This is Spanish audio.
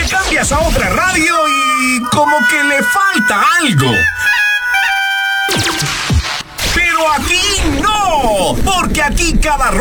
Te cambias a otra radio y como que le falta algo. Pero aquí no, porque aquí cada